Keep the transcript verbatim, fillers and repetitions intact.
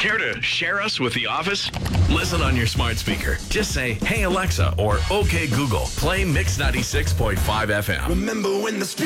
Care to share us with the office? Listen on your smart speaker. Just say, "Hey Alexa," or "Okay Google, play Mix ninety-six point five F M." Remember when the